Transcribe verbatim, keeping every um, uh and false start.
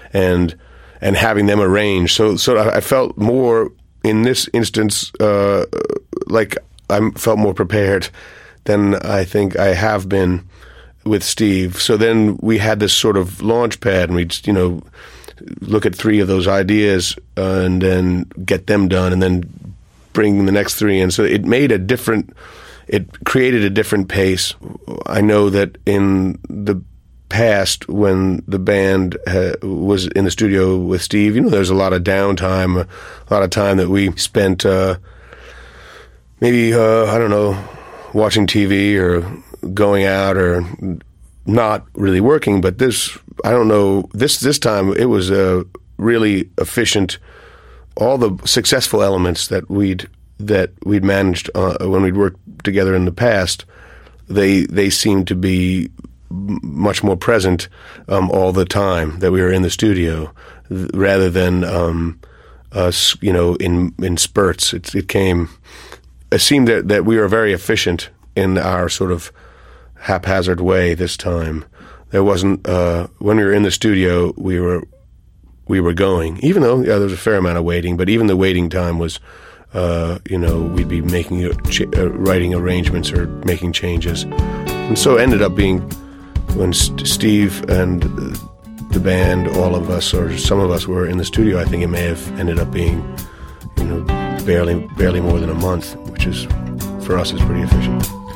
and and having them arrange. So so I felt more in this instance uh, like I felt more prepared than I think I have been with Steve. So then we had this sort of launch pad, and we'd, you know, look at three of those ideas uh, and then get them done, and then bring the next three in. So it made a different, it created a different pace. I know that in the past, when the band ha- was in the studio with Steve, you know, there's a lot of downtime, a lot of time that we spent uh, maybe, uh, I don't know, watching T V or going out or not really working. But this, I don't know, this this time it was a really efficient. All the successful elements that we'd that we'd managed uh, when we'd worked together in the past, they they seemed to be much more present um, all the time that we were in the studio, th- rather than um, us, you know, in in spurts. It, it came. It seemed that, that we were very efficient in our sort of haphazard way this time. There wasn't uh, when we were in the studio, we were we were going. Even though yeah, there was a fair amount of waiting, but even the waiting time was, uh, you know, we'd be making uh, ch- uh, writing arrangements or making changes, and so it ended up being when St- Steve and the band, all of us or some of us were in the studio. I think it may have ended up being, you know, barely barely more than a month, which is for us is pretty efficient.